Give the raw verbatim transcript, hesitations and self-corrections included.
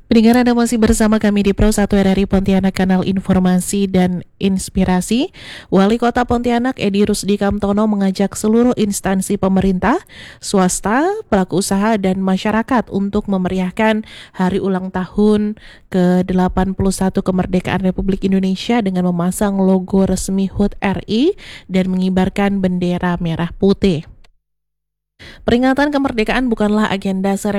Pendengar, Anda masih bersama kami di Pro satu R R I Pontianak, kanal informasi dan inspirasi. Wali Kota Pontianak Edi Rusdi Kamtono mengajak seluruh instansi pemerintah, swasta, pelaku usaha dan masyarakat untuk memeriahkan hari ulang tahun ke delapan puluh satu kemerdekaan Republik Indonesia dengan memasang logo resmi H U T R I dan mengibarkan bendera merah putih. Peringatan kemerdekaan bukanlah agenda seremonial